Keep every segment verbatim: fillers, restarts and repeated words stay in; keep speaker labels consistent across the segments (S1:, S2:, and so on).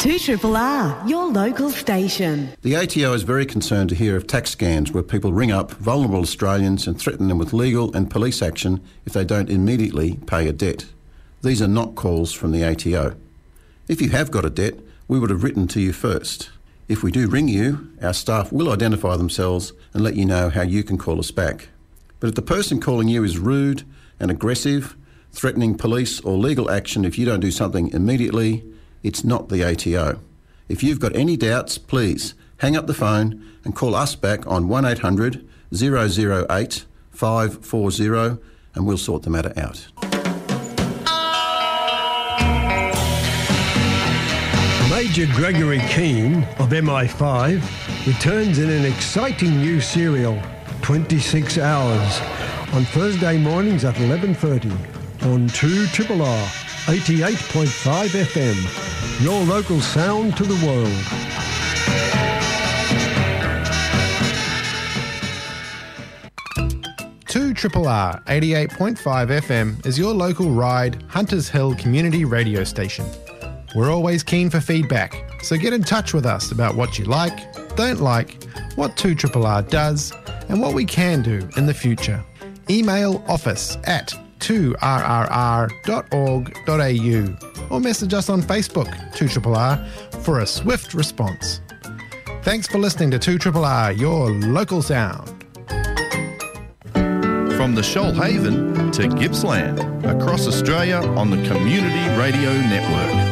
S1: two R R R, your local station.
S2: The A T O is very concerned to hear of tax scams where people ring up vulnerable Australians and threaten them with legal and police action if they don't immediately pay a debt. These are not calls from the A T O. If you have got a debt, we would have written to you first. If we do ring you, our staff will identify themselves and let you know how you can call us back. But if the person calling you is rude and aggressive, threatening police or legal action if you don't do something immediately, it's not the A T O. If you've got any doubts, please hang up the phone and call us back on one eight hundred, zero zero eight, five four zero and we'll sort the matter out.
S3: Major Gregory Keane of M I five returns in an exciting new serial, twenty-six hours, on Thursday mornings at eleven thirty on two R R R, eighty-eight point five F M, your local sound to the world.
S4: two R R R eighty-eight point five F M is your local ride Hunters Hill community radio station. We're always keen for feedback, so get in touch with us about what you like, don't like, what two R R R does, and what we can do in the future. Email office at two R R R dot org dot A U or message us on Facebook, two R R R, for a swift response. Thanks for listening to two R R R, your local sound.
S5: From the Shoalhaven to Gippsland, across Australia on the Community Radio Network.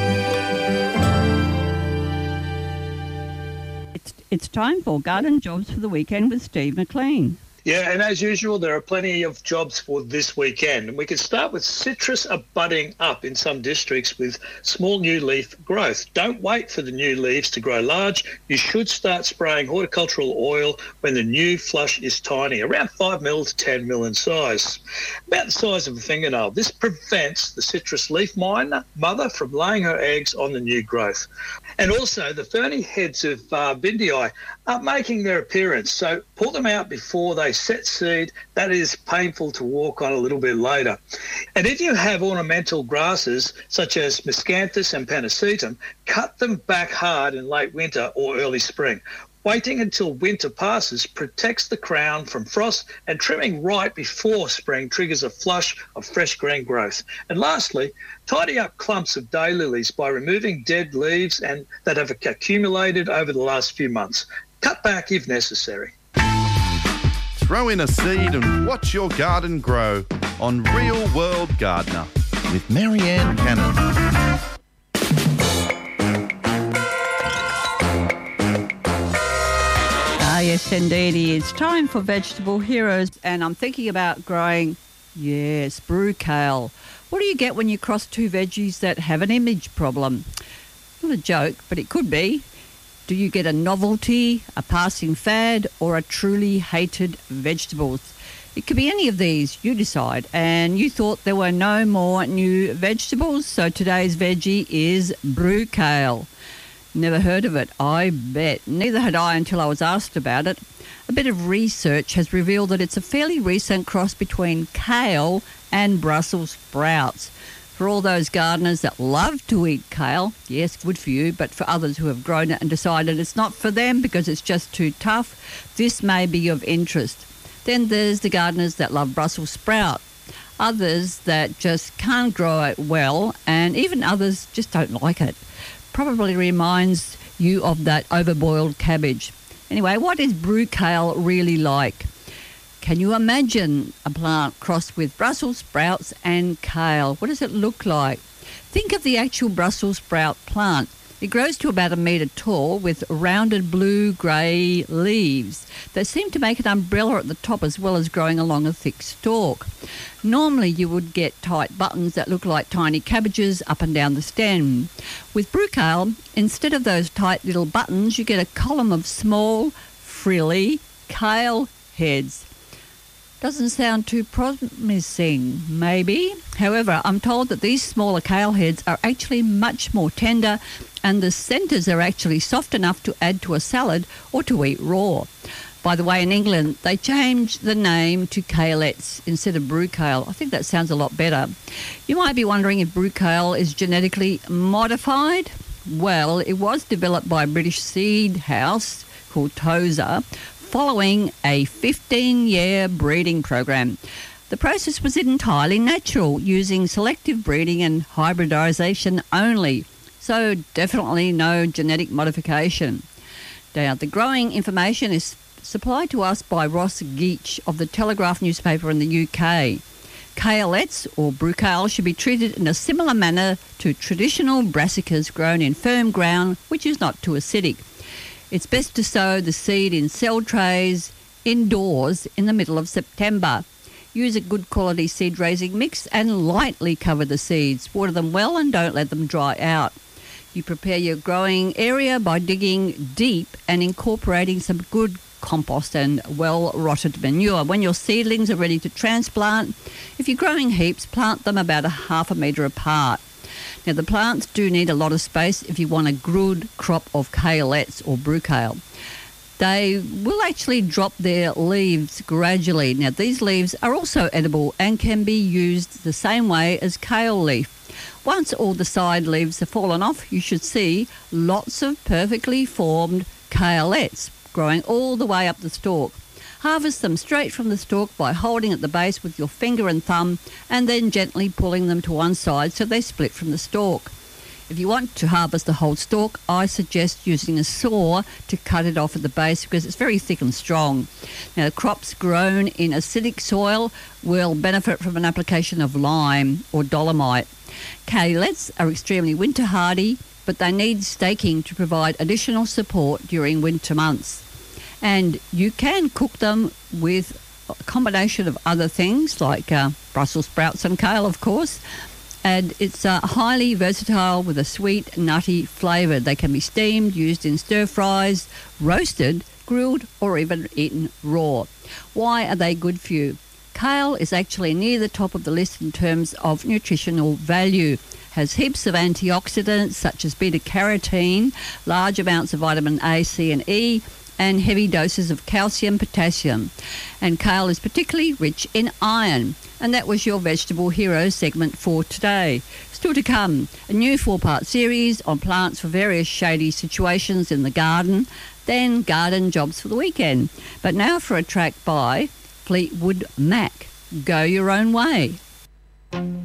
S6: It's, it's time for Garden Jobs for the Weekend with Steve McLean.
S7: Yeah, and as usual, there are plenty of jobs for this weekend. And we could start with citrus are budding up in some districts with small new leaf growth. Don't wait for the new leaves to grow large. You should start spraying horticultural oil when the new flush is tiny, around five mil to ten mil in size, about the size of a fingernail. This prevents the citrus leaf miner mother from laying her eggs on the new growth. And also, the ferny heads of uh, Bindii are making their appearance, so pull them out before they set seed. That is painful to walk on a little bit later. And if you have ornamental grasses such as Miscanthus and Panacetum, cut them back hard in late winter or early spring. Waiting until winter passes protects the crown from frost, and trimming right before spring triggers a flush of fresh green growth. And lastly, tidy up clumps of daylilies by removing dead leaves and that have accumulated over the last few months. Cut back if necessary.
S5: Throw in a seed and watch your garden grow on Real World Gardener with Marianne Cannon.
S6: Ah, yes, indeed. It's time for Vegetable Heroes, and I'm thinking about growing, yes, brew kale. What do you get when you cross two veggies that have an image problem? Not a joke, but it could be. Do you get a novelty, a passing fad, or a truly hated vegetable? It could be any of these, you decide. And you thought there were no more new vegetables, so today's veggie is brew kale. Never heard of it, I bet. Neither had I until I was asked about it. A bit of research has revealed that it's a fairly recent cross between kale and Brussels sprouts. For all those gardeners that love to eat kale, yes, good for you, but for others who have grown it and decided it's not for them because it's just too tough, this may be of interest. Then there's the gardeners that love Brussels sprout, others that just can't grow it well, and even others just don't like it. Probably reminds you of that overboiled cabbage. Anyway, what is brew kale really like? Can you imagine a plant crossed with Brussels sprouts and kale? What does it look like? Think of the actual Brussels sprout plant. It grows to about a metre tall with rounded blue-grey leaves. They seem to make an umbrella at the top as well as growing along a thick stalk. Normally you would get tight buttons that look like tiny cabbages up and down the stem. With brew kale, instead of those tight little buttons, you get a column of small, frilly kale heads. Doesn't sound too promising, maybe. However, I'm told that these smaller kale heads are actually much more tender, and the centres are actually soft enough to add to a salad or to eat raw. By the way, in England, they changed the name to kalettes instead of brew kale. I think that sounds a lot better. You might be wondering if brew kale is genetically modified. Well, it was developed by a British seed house called Toza following a fifteen-year breeding program. The process was entirely natural, using selective breeding and hybridisation only, so definitely no genetic modification. Now, the growing information is supplied to us by Ross Geach of the Telegraph newspaper in the U K. Kaleets, or brucale, should be treated in a similar manner to traditional brassicas grown in firm ground, which is not too acidic. It's best to sow the seed in cell trays indoors in the middle of September. Use a good quality seed raising mix and lightly cover the seeds. Water them well and don't let them dry out. You prepare your growing area by digging deep and incorporating some good compost and well-rotted manure. When your seedlings are ready to transplant, if you're growing heaps, plant them about a half a metre apart. Now, the plants do need a lot of space if you want a good crop of kaleets or brucale. They will actually drop their leaves gradually. Now, these leaves are also edible and can be used the same way as kale leaf. Once all the side leaves have fallen off, you should see lots of perfectly formed kaleets growing all the way up the stalk. Harvest them straight from the stalk by holding at the base with your finger and thumb and then gently pulling them to one side so they split from the stalk. If you want to harvest the whole stalk, I suggest using a saw to cut it off at the base because it's very thick and strong. Now, the crops grown in acidic soil will benefit from an application of lime or dolomite. Kaleets are extremely winter hardy, but they need staking to provide additional support during winter months. And you can cook them with a combination of other things like uh, Brussels sprouts and kale, of course. And it's uh, highly versatile with a sweet, nutty flavour. They can be steamed, used in stir-fries, roasted, grilled or even eaten raw. Why are they good for you? Kale is actually near the top of the list in terms of nutritional value. Has heaps of antioxidants such as beta-carotene, large amounts of vitamin A, C and E, and heavy doses of calcium, potassium. And kale is particularly rich in iron. And that was your Vegetable Hero segment for today. Still to come, a new four-part series on plants for various shady situations in the garden, then garden jobs for the weekend. But now for a track by Fleetwood Mac, Go Your Own Way.